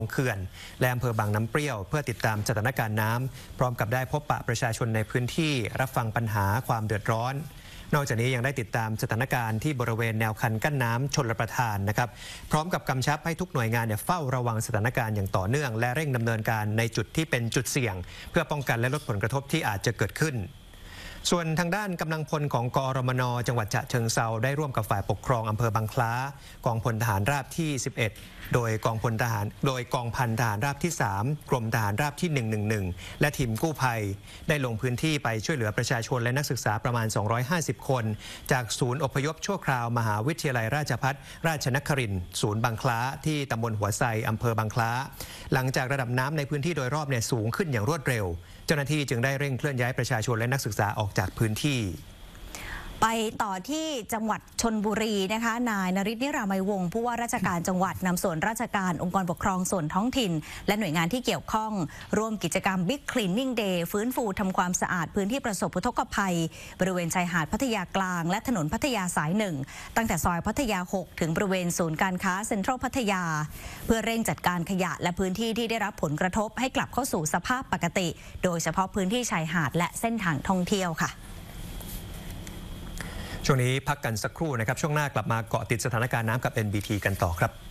เขื่อนและอำเภอบางน้ำเปรี้ยวเพื่อติดตามสถานการณ์น้ำพร้อมกับได้พบปะประชาชนในพื้นที่รับฟังปัญหาความเดือดร้อนนอกจากนี้ยังได้ติดตามสถานการณ์ที่บริเวณแนวคันกั้นน้ำชลประทานนะครับพร้อมกับกำชับให้ทุกหน่วยงานเฝ้าระวังสถานการณ์อย่างต่อเนื่องและเร่งดำเนินการในจุดที่เป็นจุดเสี่ยงเพื่อป้องกันและลดผลกระทบที่อาจจะเกิดขึ้นส่วนทางด้านกำลังพลของกอรมนจังหวัดฉะเชิงเทราได้ร่วมกับฝ่ายปกครองอำเภอบางคล้ากองพลทหารราบที่11โดยกองพันทหารราบที่3กรมทหารราบที่111และทีมกู้ภัยได้ลงพื้นที่ไปช่วยเหลือประชาชนและนักศึกษาประมาณ250คนจากศูนย์อพยพชั่วคราวมหาวิทยาลัยราชภัฏราชนครินทร์ศูนย์บางคล้าที่ตำบลหัวไซอำเภอบางคล้าหลังจากระดับน้ำในพื้นที่โดยรอบสูงขึ้นอย่างรวดเร็วเจ้าหน้าที่จึงได้เร่งเคลื่อนย้ายประชาชนและนักศึกษาออกจากพื้นที่ไปต่อที่จังหวัดชลบุรีนะคะนายนฤทธิ์นิรามัยวงศ์ผู้ว่าราชการจังหวัดนำส่วนราชการองค์กรปกครองส่วนท้องถิ่นและหน่วยงานที่เกี่ยวข้องร่วมกิจกรรม Big Cleaning Day ฟื้นฟูทำความสะอาดพื้นที่ประสบอุทกภัยบริเวณชายหาดพัทยากลางและถนนพัทยาสาย1ตั้งแต่ซอยพัทยา6ถึงบริเวณศูนย์การค้าเซ็นทรัลพัทยาเพื่อเร่งจัดการขยะและพื้นที่ที่ได้รับผลกระทบให้กลับเข้าสู่สภาพปกติโดยเฉพาะพื้นที่ชายหาดและเส้นทางท่องเที่ยวค่ะช่วงนี้พักกันสักครู่นะครับช่วงหน้ากลับมาเกาะติดสถานการณ์น้ำกับ NBT กันต่อครับ